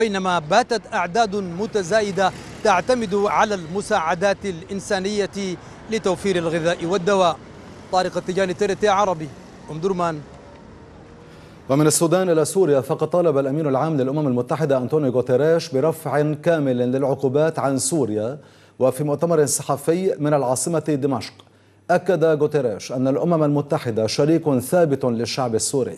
بينما باتت أعداد متزايدة تعتمد على المساعدات الإنسانية لتوفير الغذاء والدواء. طارق التجاني، TRT عربي، أم درمان. ومن السودان إلى سوريا، فقد طالب الأمين العام للأمم المتحدة أنطونيو غوتيريش برفع كامل للعقوبات عن سوريا. وفي مؤتمر صحفي من العاصمة دمشق، أكد غوتيريش أن الأمم المتحدة شريك ثابت للشعب السوري.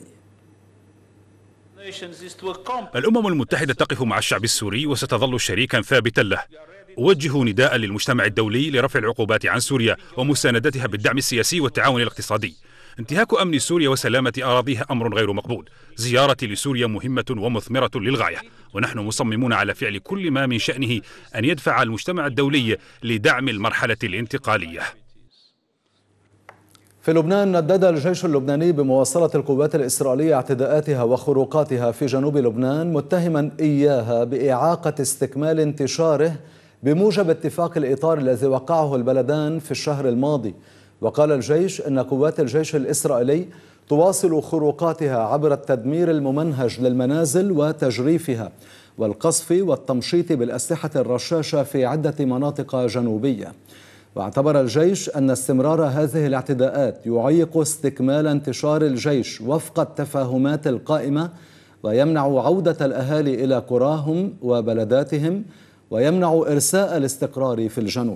الأمم المتحدة تقف مع الشعب السوري وستظل شريكا ثابتا له. أوجه نداء للمجتمع الدولي لرفع العقوبات عن سوريا ومساندتها بالدعم السياسي والتعاون الاقتصادي. انتهاك أمن سوريا وسلامة أراضيها أمر غير مقبول. زيارتي لسوريا مهمة ومثمرة للغاية، ونحن مصممون على فعل كل ما من شأنه أن يدفع المجتمع الدولي لدعم المرحلة الانتقالية. في لبنان، ندد الجيش اللبناني بمواصلة القوات الإسرائيلية اعتداءاتها وخروقاتها في جنوب لبنان، متهما إياها بإعاقة استكمال انتشاره بموجب اتفاق الإطار الذي وقعه البلدان في الشهر الماضي. وقال الجيش إن قوات الجيش الإسرائيلي تواصل خروقاتها عبر التدمير الممنهج للمنازل وتجريفها والقصف والتمشيط بالأسلحة الرشاشة في عدة مناطق جنوبية. واعتبر الجيش أن استمرار هذه الاعتداءات يعيق استكمال انتشار الجيش وفق التفاهمات القائمة، ويمنع عودة الأهالي إلى قراهم وبلداتهم، ويمنع إرساء الاستقرار في الجنوب.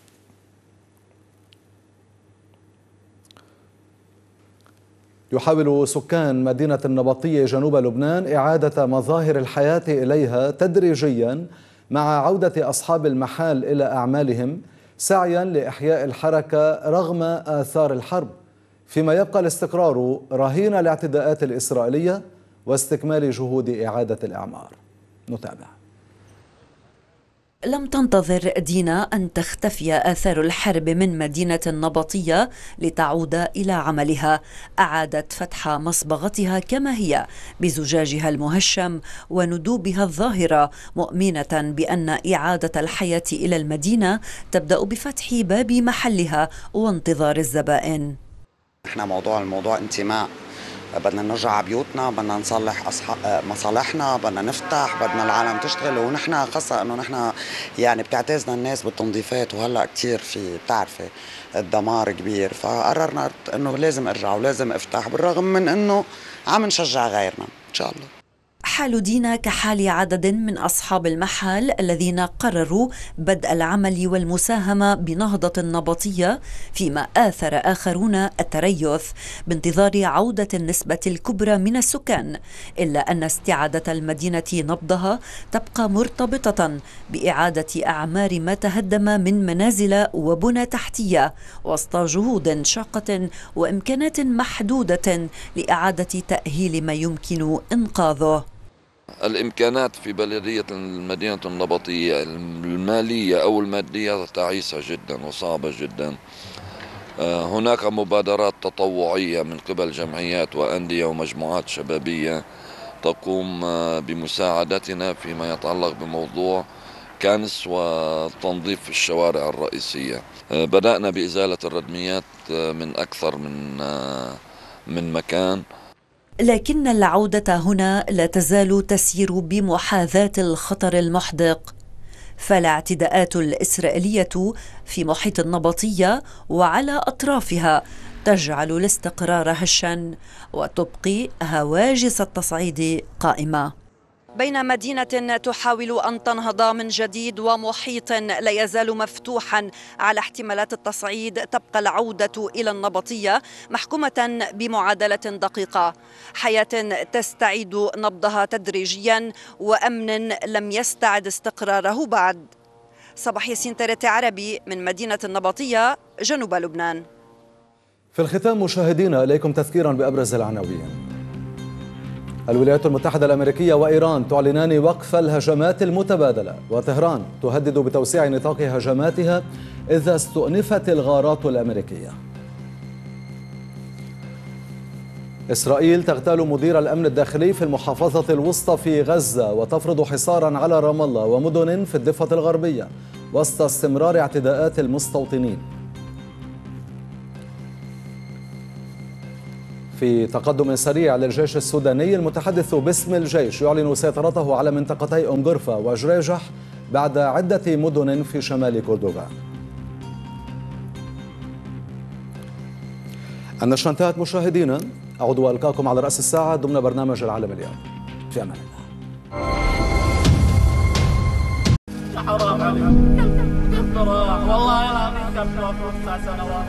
يحاول سكان مدينة النبطية جنوب لبنان إعادة مظاهر الحياة إليها تدريجيا مع عودة أصحاب المحال إلى أعمالهم، سعيا لإحياء الحركة رغم آثار الحرب، فيما يبقى الاستقرار رهين الاعتداءات الإسرائيلية واستكمال جهود إعادة الإعمار. نتابع. لم تنتظر دينا أن تختفي آثار الحرب من مدينة النبطية لتعود إلى عملها. أعادت فتح مصبغتها كما هي بزجاجها المهشم وندوبها الظاهرة، مؤمنة بأن إعادة الحياة إلى المدينة تبدأ بفتح باب محلها وانتظار الزبائن. احنا الموضوع انتماء، بدنا نرجع على بيوتنا، بدنا نصلح مصالحنا، بدنا نفتح، بدنا العالم تشتغل. ونحن خاصة انه نحن يعني بتعتزنا الناس بالتنظيفات، وهلا كثير في بتعرفي الدمار كبير، فقررنا انه لازم ارجع ولازم افتح، بالرغم من انه عم نشجع غيرنا ان شاء الله. حال دينا كحال عدد من أصحاب المحال الذين قرروا بدء العمل والمساهمة بنهضة النبطية، فيما آثر آخرون التريث بانتظار عودة النسبة الكبرى من السكان، إلا أن استعادة المدينة نبضها تبقى مرتبطة بإعادة أعمار ما تهدم من منازل وبنى تحتية، وسط جهود شاقة وإمكانات محدودة لإعادة تأهيل ما يمكن إنقاذه. الإمكانات في بلدية المدينة النبطية المالية أو المادية تعيسة جدا وصعبة جدا. هناك مبادرات تطوعية من قبل جمعيات وأندية ومجموعات شبابية تقوم بمساعدتنا فيما يتعلق بموضوع كنس وتنظيف الشوارع الرئيسية. بدأنا بإزالة الردميات من أكثر من مكان، لكن العودة هنا لا تزال تسير بمحاذاة الخطر المحدق. فالاعتداءات الإسرائيلية في محيط النبطية وعلى أطرافها تجعل الاستقرار هشا وتبقي هواجس التصعيد قائمة. بين مدينة تحاول أن تنهض من جديد ومحيط لا يزال مفتوحا على احتمالات التصعيد، تبقى العودة إلى النبطية محكومة بمعادلة دقيقة، حياة تستعيد نبضها تدريجيا وأمن لم يستعد استقراره بعد. صباح ياسين، TRT عربي من مدينة النبطية جنوب لبنان. في الختام مشاهدينا، إليكم تذكيرا بأبرز العناوين. الولايات المتحدة الأمريكية وإيران تعلنان وقف الهجمات المتبادلة، وطهران تهدد بتوسيع نطاق هجماتها إذا استؤنفت الغارات الأمريكية. إسرائيل تغتال مدير الأمن الداخلي في المحافظة الوسطى في غزة وتفرض حصارا على رام الله ومدن في الضفة الغربية وسط استمرار اعتداءات المستوطنين. في تقدم سريع للجيش السوداني، المتحدث باسم الجيش يعلن سيطرته على منطقتي أم غرفة وجريجح بعد عدة مدن في شمال كردوغان. النشرة انتهت مشاهدينا، أعود وألقاكم على رأس الساعة ضمن برنامج العالم اليوم. في أمان الله. حرام عليك، كم راح والله العظيم كم توقف 9 سنوات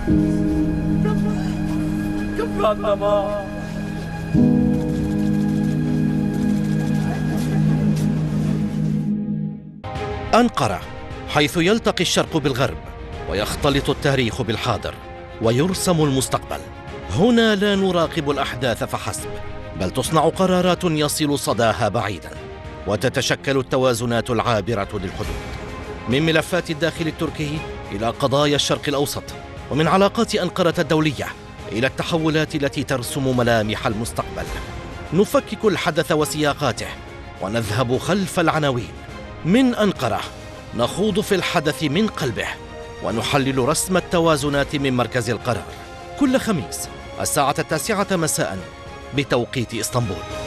كم فات. أنقرة، حيث يلتقي الشرق بالغرب ويختلط التاريخ بالحاضر ويرسم المستقبل. هنا لا نراقب الأحداث فحسب، بل تصنع قرارات يصل صداها بعيدا، وتتشكل التوازنات العابرة للحدود، من ملفات الداخل التركي إلى قضايا الشرق الأوسط، ومن علاقات أنقرة الدولية إلى التحولات التي ترسم ملامح المستقبل. نفكك الحدث وسياقاته ونذهب خلف العناوين. من أنقرة نخوض في الحدث من قلبه ونحلل رسم التوازنات من مركز القرار، كل خميس الساعة 9 مساء بتوقيت إسطنبول.